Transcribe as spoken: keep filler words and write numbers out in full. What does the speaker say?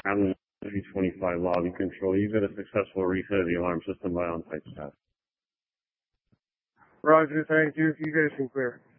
Allen three twenty-five lobby control. You've got a successful reset of the alarm system by on-site staff. Roger, thank you. You guys can clear.